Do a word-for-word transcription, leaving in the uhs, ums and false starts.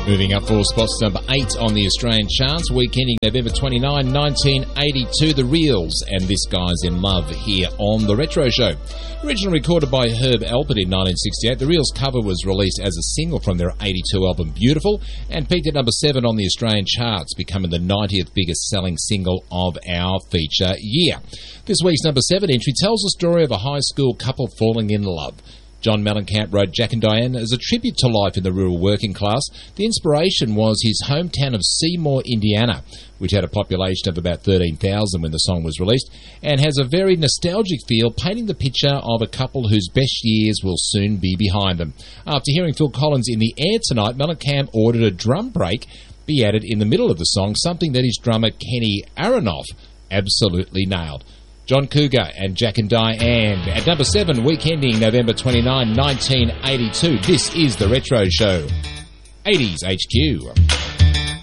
Moving up for spots number eight on the Australian charts, week ending November twenty-ninth, nineteen eighty-two, The Reels and This Guy's in Love here on The Retro Show. Originally recorded by Herb Alpert in nineteen sixty-eight, The Reels cover was released as a single from their eighty-two album Beautiful and peaked at number seven on the Australian charts, becoming the ninetieth biggest selling single of our feature year. This week's number seven entry tells the story of a high school couple falling in love. John Mellencamp wrote Jack and Diane as a tribute to life in the rural working class. The inspiration was his hometown of Seymour, Indiana, which had a population of about thirteen thousand when the song was released, and has a very nostalgic feel, painting the picture of a couple whose best years will soon be behind them. After hearing Phil Collins in the air tonight, Mellencamp ordered a drum break be added in the middle of the song, something that his drummer Kenny Aronoff absolutely nailed. John Cougar and Jack and Diane at number seven, week ending November twenty-ninth, nineteen eighty-two. This is The Retro Show, eighties H Q.